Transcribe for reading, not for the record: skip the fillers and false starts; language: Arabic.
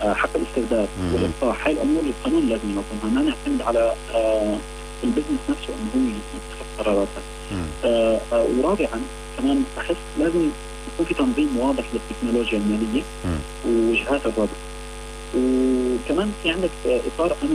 حق الاسترداد والإصلاح. هاي الأمور القانون لازم ينظمها، ما نعتمد على البزنس نفسه إنه هو يتخذ قراراته. ورابعا كمان أحس لازم يكون في تنظيم واضح للتكنولوجيا المالية ووجهات الربط، وكمان في عندك إطار